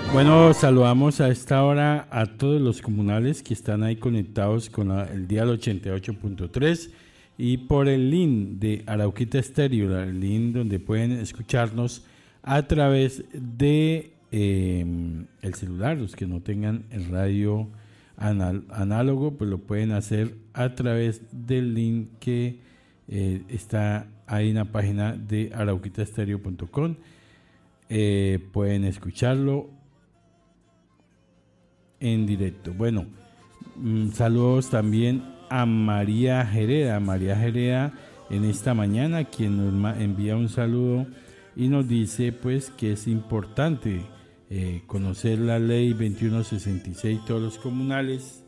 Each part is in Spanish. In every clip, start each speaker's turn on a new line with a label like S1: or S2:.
S1: Bueno, saludamos a esta hora a todos los comunales que están ahí conectados con el dial 88.3 y por el link de Arauquita Estéreo, el link donde pueden escucharnos a través de el celular. Los que no tengan el radio análogo, pues lo pueden hacer a través del link que está ahí en la página de arauquitaestereo.com. Pueden escucharlo en directo. Bueno, saludos también a María Jereda. María Jereda en esta mañana, quien nos envía un saludo y nos dice pues que es importante conocer la ley 2166, todos los comunales,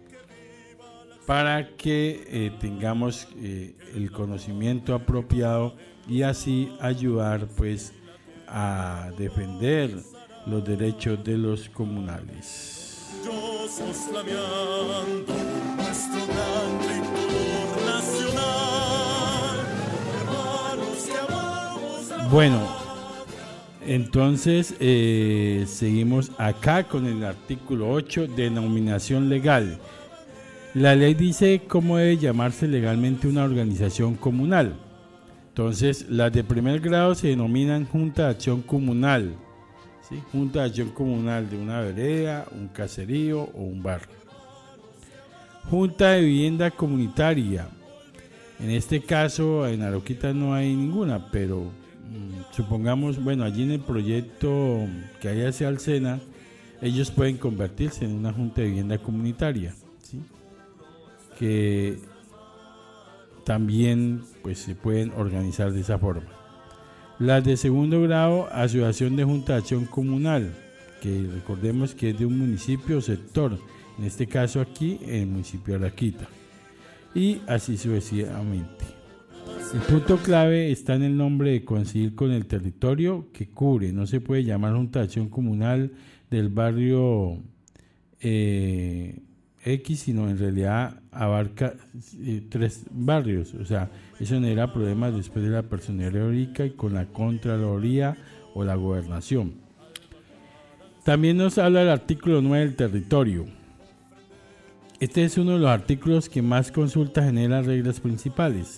S1: para que tengamos el conocimiento apropiado y así ayudar pues a defender los derechos de los comunales. Flameando nuestro gran tricolor nacional, hermanos que amamos. Bueno, entonces seguimos acá con el artículo 8, denominación legal. La ley dice cómo debe llamarse legalmente una organización comunal. Entonces, las de primer grado se denominan Junta de Acción Comunal. ¿Sí? Junta de Acción Comunal de una vereda, un caserío o un barrio. Junta de Vivienda Comunitaria. En este caso, en Arauquita no hay ninguna, pero supongamos, bueno, allí en el proyecto que hay hacia el SENA, ellos pueden convertirse en una Junta de Vivienda Comunitaria, ¿sí? Que también pues se pueden organizar de esa forma. Las de segundo grado, Asociación de Junta de Acción Comunal, que recordemos que es de un municipio o sector, en este caso aquí en el municipio de Arauquita, y así sucesivamente. El punto clave está en el nombre de coincidir con el territorio que cubre. No se puede llamar Junta de Acción Comunal del barrio X, sino en realidad abarca 3 barrios. O sea, eso genera problemas después de la personería y con la Contraloría o la Gobernación. También nos habla el artículo 9 del territorio. Este es uno de los artículos que más consultas genera reglas principales.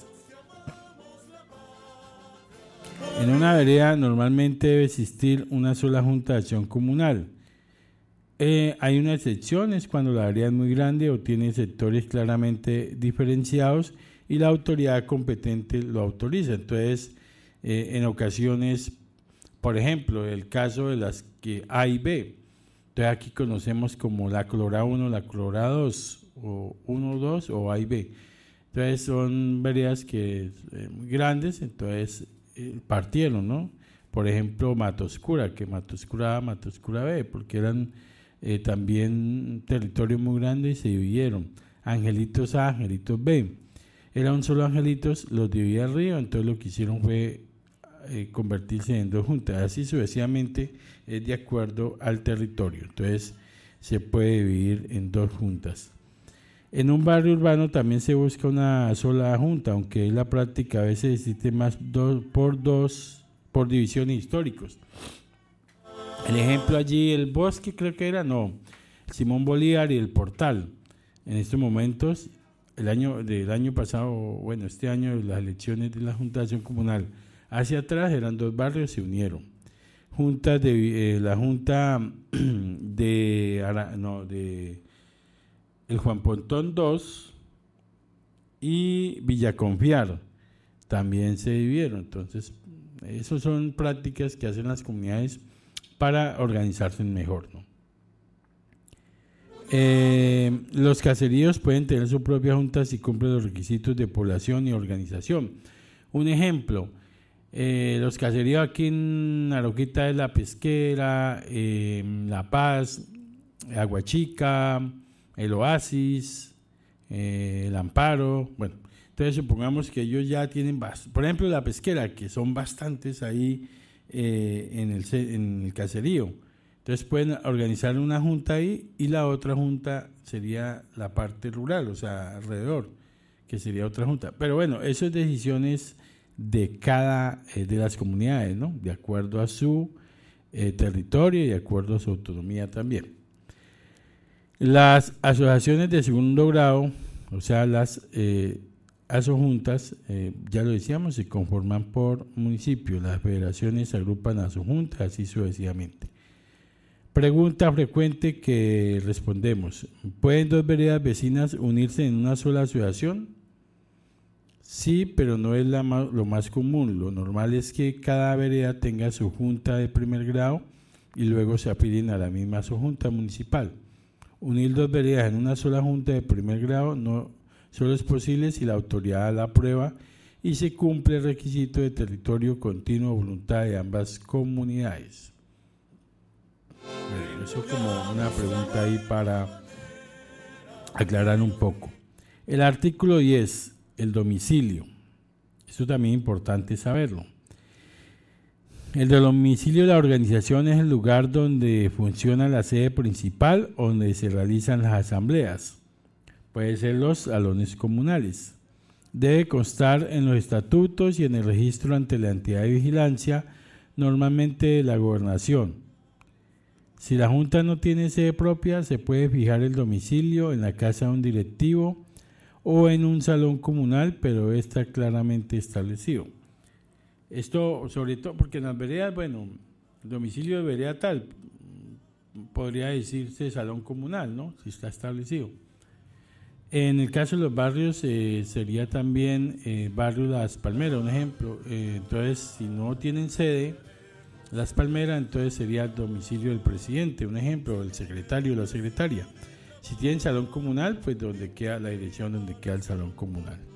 S1: En una vereda normalmente debe existir una sola junta de acción comunal. Hay una excepción, es cuando la vereda es muy grande o tiene sectores claramente diferenciados y la autoridad competente lo autoriza. Entonces, en ocasiones, por ejemplo, el caso de las que A y B. Entonces aquí conocemos como la Clora 1, la Clora 2, o 1, 2 o A y B. Entonces son veredas que muy grandes, entonces partieron, ¿no? Por ejemplo, Matoscura, que Matoscura A, Matoscura B, porque eran también territorio muy grande y se dividieron. Angelitos A, Angelitos B. Era un solo Angelitos, los dividía el río, entonces lo que hicieron fue convertirse en 2 juntas. Así sucesivamente es de acuerdo al territorio. Entonces se puede dividir en 2 juntas. En un barrio urbano también se busca una sola junta, aunque en la práctica a veces existe más por divisiones históricos. El ejemplo allí, el Bosque creo que era, no, Simón Bolívar y el Portal. En estos momentos, del año pasado, bueno, este año, las elecciones de la Junta de Acción Comunal, hacia atrás eran 2 barrios, se unieron. La Junta de el Juan Pontón 2 y Villaconfiar también se dividieron. Entonces, esas son prácticas que hacen las comunidades para organizarse mejor, ¿no? Los caseríos pueden tener su propia junta si cumplen los requisitos de población y organización. Un ejemplo, los caseríos aquí en Arauquita es La Pesquera, La Paz, Aguachica, el Oasis, el Amparo. Bueno, entonces supongamos que ellos ya tienen, por ejemplo, La Pesquera, que son bastantes ahí en el caserío. Entonces pueden organizar una junta ahí y la otra junta sería la parte rural, o sea, alrededor, que sería otra junta. Pero bueno, eso es decisiones de cada de las comunidades, ¿no? De acuerdo a su territorio y de acuerdo a su autonomía también. Las asociaciones de segundo grado, o sea, las asojuntas, ya lo decíamos, se conforman por municipios. Las federaciones se agrupan a asojuntas, así sucesivamente. Pregunta frecuente que respondemos: ¿pueden dos veredas vecinas unirse en una sola asociación? Sí, pero no es lo más común. Lo normal es que cada vereda tenga su junta de primer grado y luego se afilien a la misma asojunta municipal. Unir dos veredas en una sola junta de primer grado no solo es posible si la autoridad la aprueba y se cumple el requisito de territorio continuo voluntad de ambas comunidades. Bueno, eso como una pregunta ahí para aclarar un poco. El artículo 10, el domicilio. Esto también es importante saberlo. El domicilio de la organización es el lugar donde funciona la sede principal, donde se realizan las asambleas. Puede ser los salones comunales. Debe constar en los estatutos y en el registro ante la entidad de vigilancia, normalmente de la gobernación. Si la junta no tiene sede propia, se puede fijar el domicilio en la casa de un directivo o en un salón comunal, pero está claramente establecido. Esto sobre todo porque en las veredas, bueno, el domicilio de vereda tal, podría decirse salón comunal, ¿no? Si está establecido. En el caso de los barrios, sería también barrio Las Palmeras, un ejemplo. Entonces, si no tienen sede, Las Palmeras, entonces sería el domicilio del presidente, un ejemplo, el secretario o la secretaria. Si tienen salón comunal, pues donde queda la dirección donde queda el salón comunal.